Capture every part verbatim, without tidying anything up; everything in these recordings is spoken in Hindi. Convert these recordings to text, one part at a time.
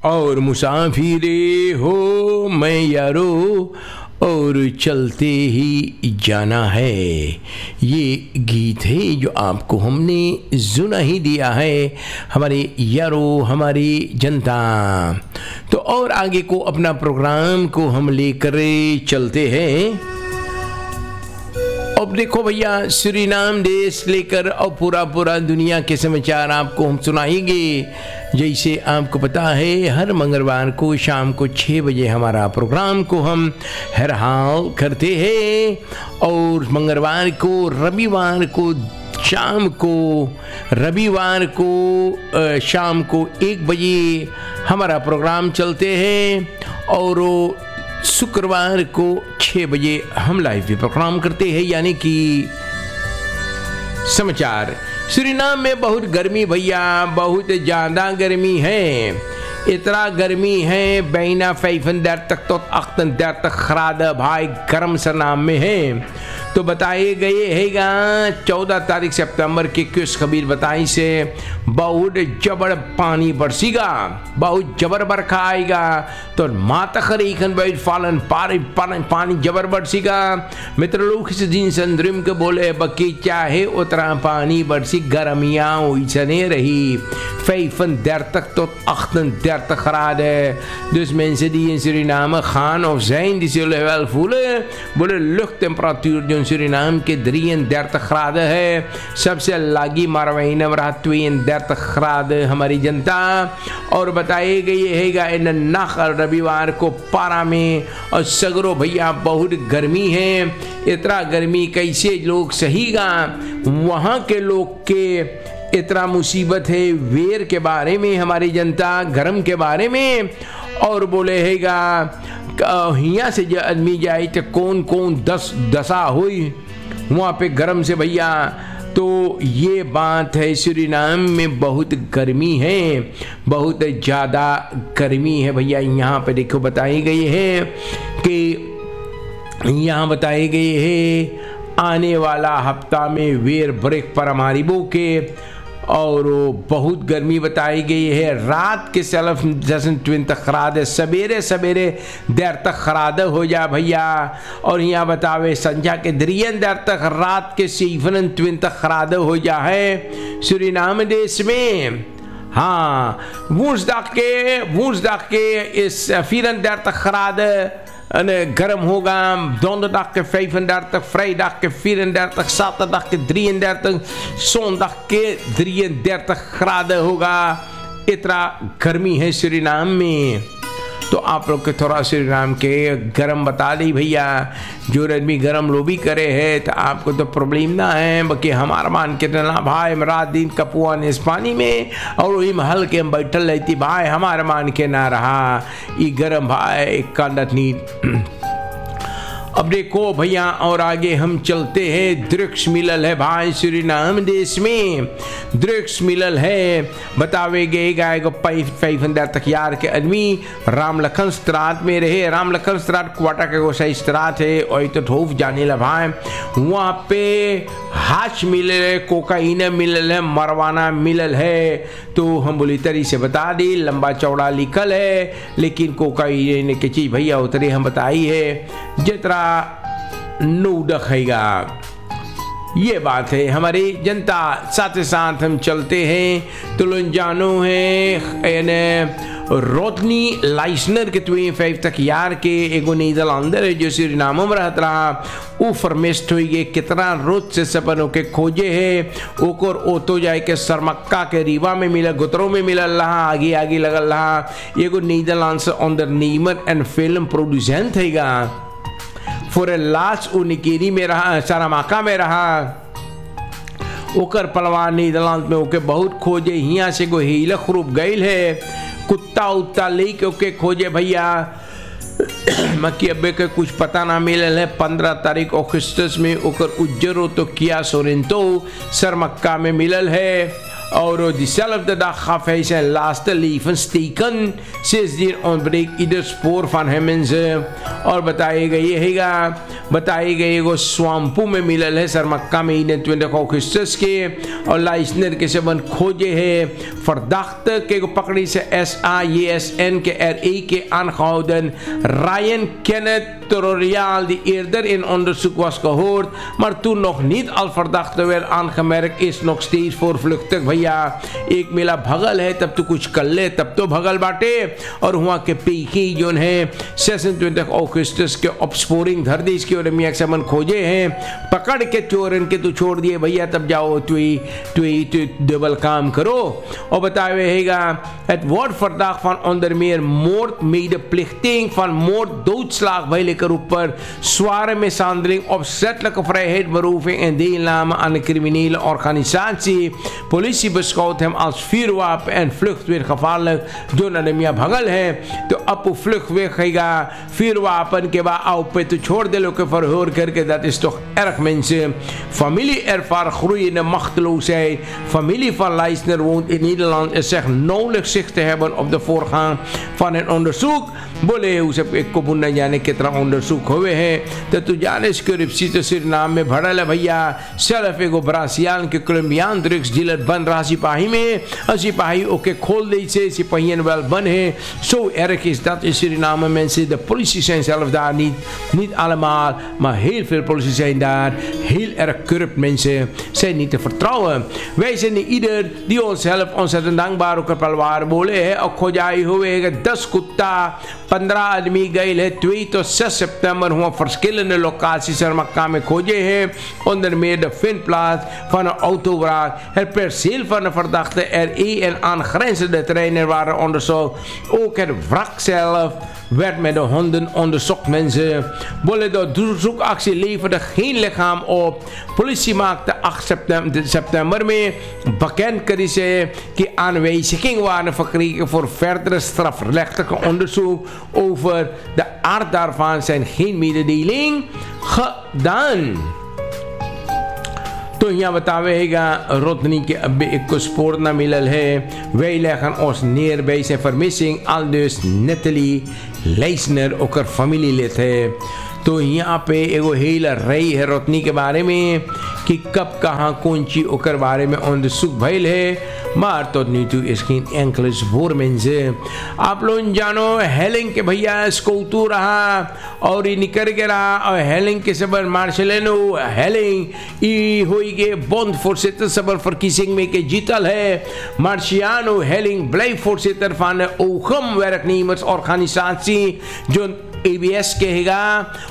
और मुसाफिरे हो मैं यारो और चलते ही जाना है। ये गीत है जो आपको हमने सुना ही दिया है हमारे यारो हमारी जनता। तो और आगे को अपना प्रोग्राम को हम लेकर चलते हैं। अब देखो भैया सूरीनाम देश लेकर और पूरा पूरा दुनिया के समाचार आपको हम सुनाएंगे। जैसे आपको पता है हर मंगलवार को शाम को छः बजे हमारा प्रोग्राम को हम हर हाल करते हैं और मंगलवार को रविवार को शाम को रविवार को शाम को एक बजे हमारा प्रोग्राम चलते हैं और शुक्रवार को छः बजे हम लाइव भी प्रोग्राम करते हैं यानी कि समाचार। सूरीनाम में बहुत गर्मी भैया, बहुत ज़्यादा गर्मी है। इतना गर्मी है बैना फैफन देर तक तो अख्तन देर तक खराद भाई गर्म सा नाम में है। तो बताए गए हैगा चौदह तारीख सितंबर के कुछ खबीर बताई से बहुत जबर पानी बरसेगा, बहुत जबर बरखा आएगा। तो माता खरीखन बैठ फालन पानी पानी जबर बरसेगा। मित्र लोग से जिन संद्रिम के बोले बकी चाहे उतना पानी बरसी गर्मियाँ वैसने रही फैफन देर तक तो अख्तन देर तक खराद है। दुश्मन से दी सूरीनाम खान और जैन दिसे लेवल फूले बोले लुक टेम्परेचर जो सूरीनाम के दरियन देर तक खराद है। सबसे लागी मारवाइन रहत्वीन देर तक खराद हमारी जनता। और बताए गए हैगा इन नाख रविवार को पारा में और सगरो भैया बहुत गर्मी है। इतना गर्मी कैसे लोग सहीगा, वहाँ के लोग के इतना मुसीबत है वेर के बारे में हमारी जनता गरम के बारे में। और बोले हैगा हिया से जो आदमी जाए तो कौन कौन दस दशा हुई वहाँ पे गरम से भैया। तो ये बात है सूरीनाम में बहुत गर्मी है, बहुत ज़्यादा गर्मी है भैया। यहाँ पे देखो बताई गई है कि यहाँ बताई गई है आने वाला हफ्ता में वेर ब्रेक पर हमारी बो के और बहुत गर्मी बताई गई है। रात के सलफ जसन ट्विन तक खराद है, सवेरे सवेरे देर तक खराद हो जा भैया। और यहाँ बतावे संझा के दरियन देर तक रात के सीफन ट्विन तक खराद हो जा है सूरीनाम देश में। हाँ वूस दाख के वूस दाख के इस फिरन देर तक खराद अने गर्म होगा। donderdag के vijfendertig, vrijdag के vierendertig, zaterdag के drieëndertig, zondag के drieëndertig graden होगा। इतना गर्मी है सूरीनाम में। तो आप लोग के थोड़ा सूरीनाम के गरम बता दी भैया। जो आदमी गरम लोबी करे है तो आपको तो प्रॉब्लम ना है। बाकी हमारा मान के ना भाई रात दिन कपुआ ने इस पानी में और वही महल के हम बैठल रहती भाई हमारा मान के ना रहा ये गरम भाई एक कांडत नींद। अब देखो भैया और आगे हम चलते हैं। दृक्ष मिलल है भाई सूरीनाम देश में, दृक्ष मिलल है। बतावे गए गाय को पैफंदर तक यार के आदमी राम लखन स्त्रात में रहे। राम लखन स्त्रात क्वाटा के गोसाई स्त्रात है और तो ठोफ जाने ला भाई। वहाँ पे हाश मिलल है, कोकाइन मिलल है, मरवाना मिलल है। तो हम बोली तरी से बता दी लंबा चौड़ा लिखल है लेकिन कोकाइन की चीज़ भैया उतरे हम बताई है जितना नूडक हैगा। ये बात है हमारी जनता। साथ साथ हम चलते हैं तो जानो है रोटनी लाइसनर के ट्वेंटी फाइव तक यार के एगो नीदरलैंडर है जो सूरीनाम में रहत रहा। वो फरमेस्ट हुई गए कितना रोज से सपनों के खोजे है ओकर ओतो जाए के सरमक्का के रीवा में मिला गुतरों में मिलल रहा आगे आगे लगल रहा। एगो नीदरलैंड से ऑन नीमर एंड फिल्म प्रोड्यूसेंट हैगा। फॉर ए लास्ट वो निकेरी में रहा, सरामाका में रहा। ओकर पलवान नीदरलैंड में ओके बहुत खोजे। हिया से को हीलक रूप गईल है कुत्ता उत्ता ले के ओके खोजे भैया। मक्की अब्बे के कुछ पता ना मिलल है। पंद्रह तारीख अगस्त में ओकर उज्जरो तो किया सोरेंतो सरमक्का में मिलल है। और diezelfde dag gaf hij zijn laatste levensteken. Sindsdien ontbreekt ieder spoor van hem en ze. और बताएगा ये हैगा बताएगा एगो स्वाम्पू में मिलल है सरमक्का में इक्कीस अगस्त के और लाइसनर के सबन खोजे है verdacht के को पकड़ी से एस आई एस एन के R E के aangehouden Ryan Kenneth Tororial die eerder in onderzoek was gehoord maar toen nog niet al verdachte werd aangemerkt is nog steeds voorvluchtig भैया एक मिला भगल है तब तो कुछ कर ले तब तो भगल बाटे और वहाँ के पीकी जो है छब्बीस अगस्त के ऑप्सपोरिंग धर दी इसकी और मियाँ समन खोजे हैं पकड़ के चोरन के तो छोड़ दिए भैया तब जाओ तुई तुई तुई डबल काम करो और बतावे हैगा het wordt verdacht van onder meer moord, medeplichting van moord, doodslag bij lekker zware mishandeling, opzettelijke vrijheidsberoving en deelname aan een criminele organisatie. Politie beschouwt hem als vuurwapen en vluchtweer gevaarlijk जो नरमिया भगल है तो अब vlucht weggegaan vuurwapen के बाद आओ पे तो छोड़ दे लोग के verhoor करके dat is toch erg mensen. Familie ervaart groeiende machteloosheid. Familie van Leisner woont in Nederland en zegt nauwelijks zicht te hebben op de voorgang van een onderzoek. बोले उसे एक को बुन जाने कितना onderzoek हुए हैं तो तू जाने इस करप्सी तो सुरीनाम में भरल है भैया सिर्फ एगो ब्रासियान के कोलंबियन ड्रग्स डीलर बन रहा सिपाही में और सिपाही ओके खोल दे से सिपाहीन wel बन है zo erg is dat in Suriname mensen de politie zijn zelf daar niet niet allemaal maar heel veel politie zijn daar heel erg corrupt mensen zijn niet te vertrouwen wij zijn niet ieder die ons helpt ontzettend dankbaar ook palwaar बोले है और खोजाई हुए दस कुत्ता पंद्रह आदमी गए है twee tot zes september हुआ verschillende locaties er Makka में खोजे हैं onder meer de vindplaats van een autowraak het perceel van de verdachte R E en aangrenzende terreinen waren onderzocht ook het wrak zelf werd met de honden onderzocht mensen. Bolle de zoekactie leverde geen lichaam op. Politie maakte acht september mee bekend krise die aanwijzingen waren verkregen voor verdere strafrechtelijke onderzoek over de aard daarvan zijn geen mededeling gedaan. तो यहाँ बतावेगा रोतनी के अब एक को spoor na मिलल है wij leggen ons neer bij zijn vermissing aldus Natalie Leisner ook haar familielid है तो यहाँ पे एगो हेल रही है रोतनी के बारे में कि कब कहाँ कौन ची ओकर बारे में onderzoek भइल है maar tot nu toe is geen enkele spoor mensen आप लोग जानो हेलिंग के भैया स्कूटू रहा और ये निकल के रहा और हेलिंग के सबर मार्शलेनो हेलिंग ई होई के बॉन्ड voorzitter सबर verkiezing में के जीतल है Marciano Helling blijft voorzitter van de Ogum werknemersorganisatie जो A B S के हैगा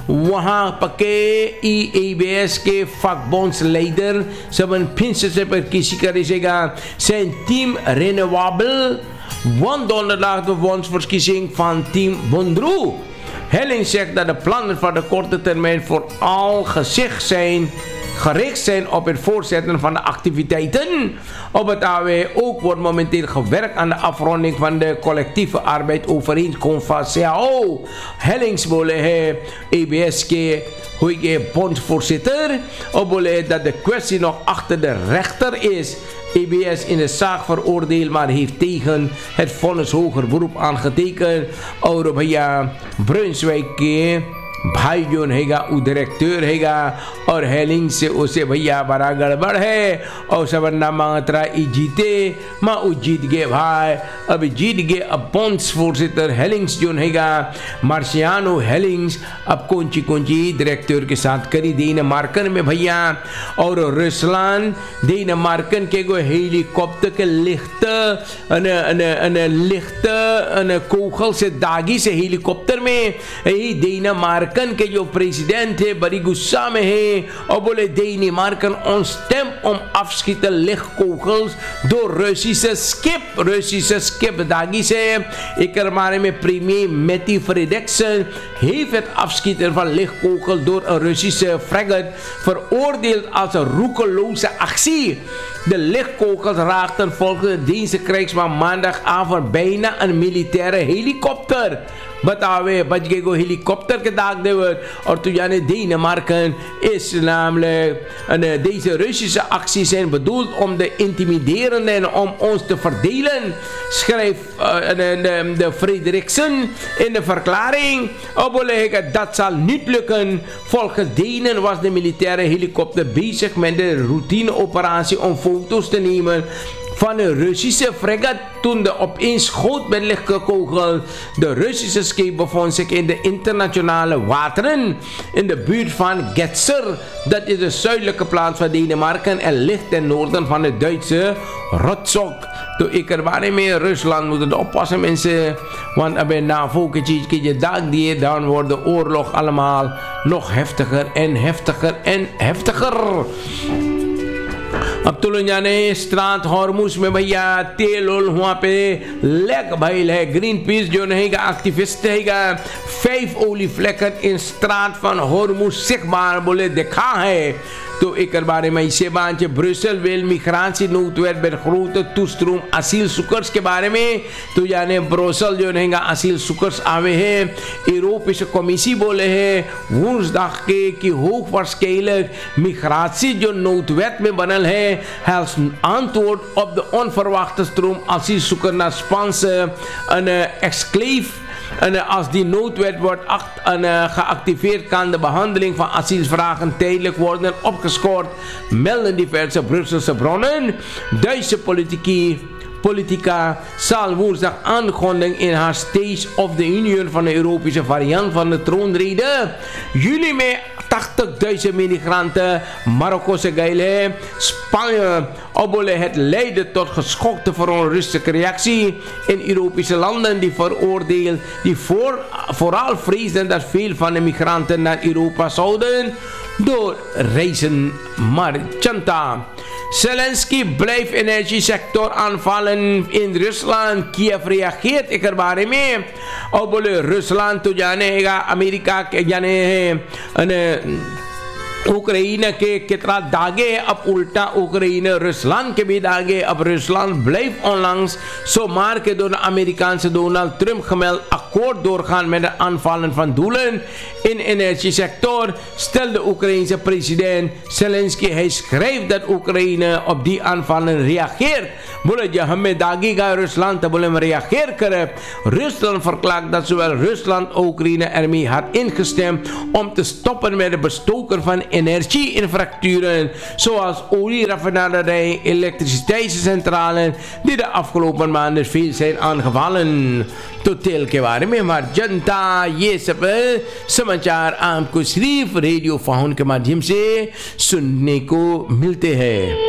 वहाँ पके ई A B S के vakbondsleider सबन फिर से पर किसी करेगा zijn team renewable want donderdag de wonsverkiezing van team Bondru. Helling zegt dat de plannen van de korte termijn vooral gezicht zijn gericht zijn op het voortzetten van de activiteiten. Op het A W ook wordt momenteel gewerkt aan de afronding van de collectieve arbeidsovereenkomst van C A O. Hellingsbole है A B S के हुई bondvoorzitter. Obole dat de kwestie nog achter de rechter is. A B S in de zaak veroordeeld, maar heeft tegen het vonnis hoger beroep aangetekend. और भैया ब्रुंसविक के भाई जो हैगा वो डायरेक्टर हैगा और हेलिंग से उसे भैया बड़ा गड़बड़ है और सबन्ना मांगतरा ई जीते माँ वो जीत गए भाई अब जीत गए अब पॉन्स फोर्सेटर हेलिंग्स जो हैगा मार्शियानो हेलिंग्स अब कौन ची कौन ची डायरेक्टर के साथ करी देन मार्कन में भैया और रुसलान देन मार्कन के गो हेलीकॉप्टर के लिख्त अने अने अने लिख्त अने कोखल से दागी से हेलीकॉप्टर में यही देन मार्क Marken के जो president है बड़ी गुस्सा में है और बोले Denemarken ons stem om afschieten lichtkogels door Russische skip Russische skip दागी से एक बारे में premier Mette Frederiksen heeft het afschieten van lichtkogels door een Russische frigate veroordeeld als een roekeloze actie. De lichtkogels raakten volgens de Deense krijgsman maandagavond bijna een militaire helikopter. बतावे बच गए को हेलीकॉप्टर के दाग देवर और tu जाने Denemarken is namelijk en, uh, deze Russische acties zijn bedoeld om de intimiderende en om ons te verdelen, schrijft uh, de, de Frederiksen in de verklaring. Obolegge, dat zal niet lukken. Volgens Denen was de militaire helikopter bezig met de routineoperatie om foto's te nemen van een Russische fregat toen de opeens schoot met lichtgekogeld. De Russische schip bevond zich in de internationale wateren in de buurt van Getzer. Dat is de zuidelijke plaats van Denemarken en ligt ten noorden van de Duitse Rostock. Toen ik er waren mee in Rusland moeten oppassen mensen, want als je na je dag die dan wordt de oorlog allemaal nog heftiger en heftiger en heftiger. अब तो जाने स्ट्रांत हॉर्मुस में भैया तेल ओल वहाँ पे लेक भाई है ग्रीन पीस जो नहीं का एक्टिविस्ट है vijf olievlekken in straat van Hormuz zichtbaar बोले देखा है. तो एक बारे में इसे बांचे Brussels wil migratie noodwet bij grote toestroom asielzoekers के बारे में तो जाने ब्रुसेल जो नहीं asielzoekers आवे हैं. Europese Commissie बोले हैं woensdag के कि hoogwaarschijnlijk migratie जो noodwet में बनल है als antwoord op de onverwachte stroom asielzoekers naar Spaanse een exclave. En als die noodwet wordt act, en, uh, geactiveerd kan de behandeling van asielvragen tijdelijk worden opgeschort, melden diverse Brusselse bronnen. Duitse politici Politica zal woensdag aankondigen in haar State of the Union van de Europese variant van de troonrede. Juli met tachtigduizend migranten, Marokko's geilen, Spanje, obole het leidde tot geschokte verontrustende reactie in Europese landen die veroordelen, die voor, vooral vrezen dat veel van de migranten naar Europa zouden doorreizen. Marchanta. Zelensky blijft energiesector aanvallen in Rusland. Kiev reageert ik er maar mee. Obole Rusland to जाने Amerika जाने Oekraïne के कितना दागे अब उल्टा Oekraïne Rusland के भी दागे. अब Rusland blijft onlangs zomaar के door de Amerikaanse Donald Trump gemeld akkoord doorgaan met de aanvallen van doelen in de energiesector, stelt de Oekraïense president Zelensky. Hij schrijft dat Oekraïne op die aanvallen reageert. Bolle je hame dagiga Rusland te bolle reageer kare. Rusland verklaart dat zowel Rusland als Oekraïne ermee had ingestemd om te stoppen met het bestoken van energieinfrastructuren zoals olieraffinaderijen, elektriciteitscentrales die de afgelopen maanden veel zijn aangevallen. Totel के बारे में हमारी जनता ये सब समाचार आपको सिर्फ रेडियो फाउन के माध्यम से सुनने को मिलते हैं.